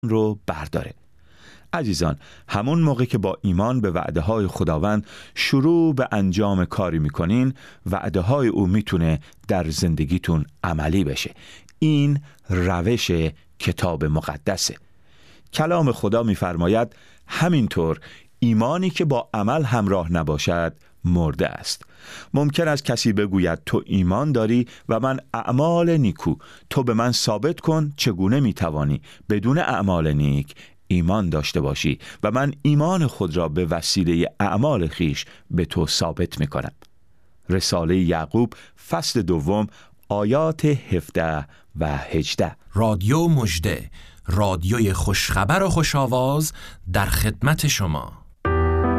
رو برداره. عزیزان، همون موقع که با ایمان به وعده های خداوند شروع به انجام کاری میکنین، وعده های او میتونه در زندگیتون عملی بشه. این روش کتاب مقدسه. کلام خدا میفرماید همینطور ایمانی که با عمل همراه نباشد مرده است. ممکن است کسی بگوید تو ایمان داری و من اعمال نیکو، تو به من ثابت کن چگونه میتوانی بدون اعمال نیک ایمان داشته باشی و من ایمان خود را به وسیله اعمال خیش به تو ثابت میکنم. رساله یعقوب فصل 2 آیات 17 و 18. رادیو مژده، رادیوی خوشخبر و خوش‌آواز در خدمت شما.